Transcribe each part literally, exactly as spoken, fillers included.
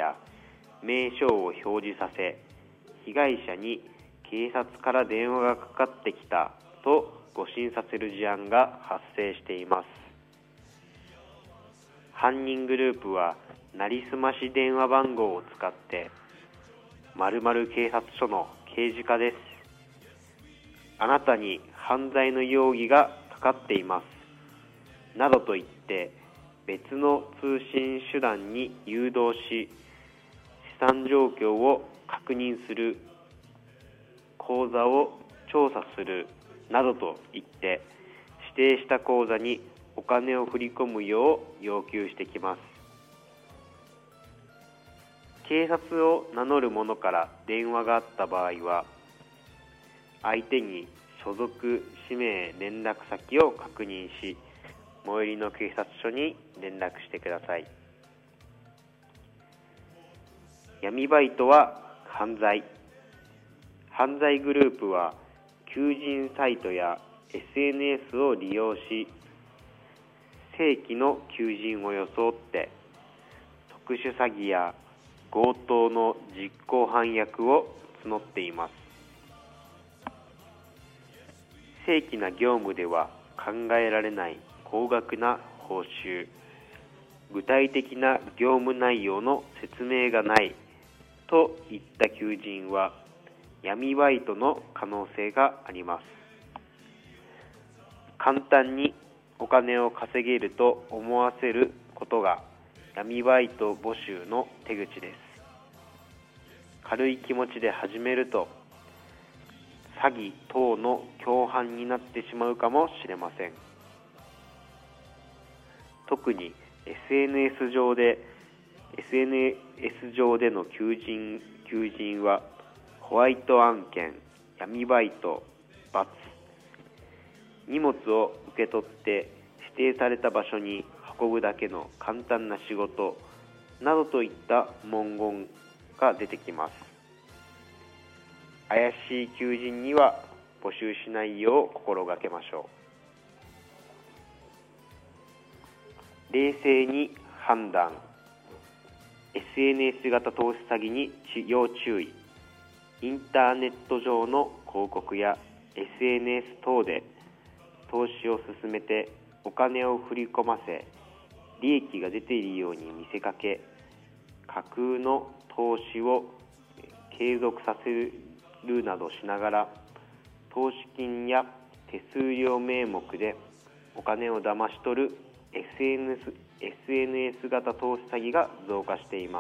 や名称を表示させ、被害者に警察から電話がかかってきたと誤信させる事案が発生しています。犯人グループはなりすまし電話番号を使って、〇〇警察署の刑事課です、あなたに犯罪の容疑がかかっていますなどと言って別の通信手段に誘導し、資産状況を確認する、口座を調査するなどと言って指定した口座にお金を振り込むよう要求してきます。警察を名乗る者から電話があった場合は、相手に所属、氏名、連絡先を確認し、最寄りの警察署に連絡してください。闇バイトは犯罪。犯罪グループは求人サイトや エスエヌエス を利用し、正規の求人を装って特殊詐欺や強盗の実行犯役を募っています。正規な業務では考えられない高額な報酬、具体的な業務内容の説明がないといった求人は闇バイトの可能性があります。簡単にお金を稼げると思わせることが闇バイト募集の手口です。軽い気持ちで始めると詐欺等の共犯になってしまうかもしれません。特に エスエヌエス 上で エスエヌエス 上での求人求人はホワイト案件、闇バイト、×、荷物を受け取って指定された場所に運ぶだけの簡単な仕事などといった文言が出てきます。怪しい求人には募集しないよう心がけましょう。冷静に判断。 エスエヌエス 型投資詐欺に要注意。インターネット上の広告や エスエヌエス 等で投資を進めてお金を振り込ませ、利益が出ているように見せかけ、架空の投資を継続させるなどしながら、投資金や手数料名目でお金を騙し取る エスエヌエス、エスエヌエス 型投資詐欺が増加しています。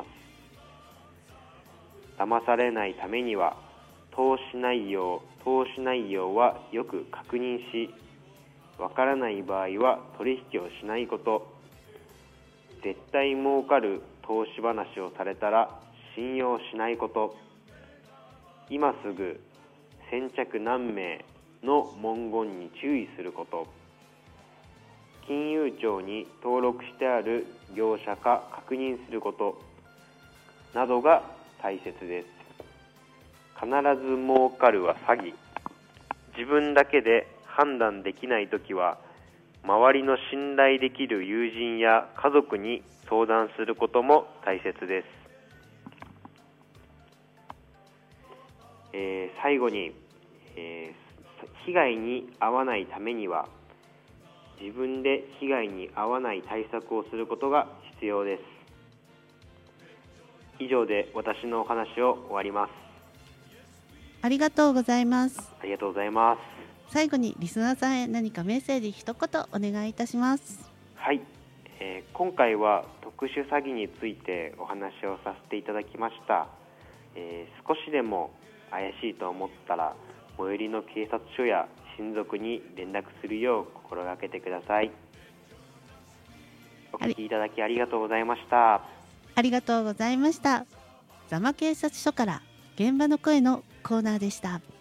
騙されないためには、投資内容、投資内容はよく確認し、わからない場合は取引をしないこと、絶対儲かる投資話をされたら信用しないこと、今すぐ先着何名の文言に注意すること、金融庁に登録してある業者か確認することなどが大切です。必ず儲かるは詐欺。自分だけで判断できないときは、周りの信頼できる友人や家族に相談することも大切です。えー、最後に、えー、被害に遭わないためには、自分で被害に遭わない対策をすることが必要です。以上で私のお話を終わります。 ありがとうございます。 ありがとうございます。 最後にリスナーさんへ何かメッセージ一言お願いいたします。 はい、えー、今回は特殊詐欺についてお話をさせていただきました。えー、少しでも怪しいと思ったら最寄りの警察署や親族に連絡するよう心がけてください。お聞きいただきありがとうございました。 ありがとうございました。座間警察署から現場の声のコーナーでした。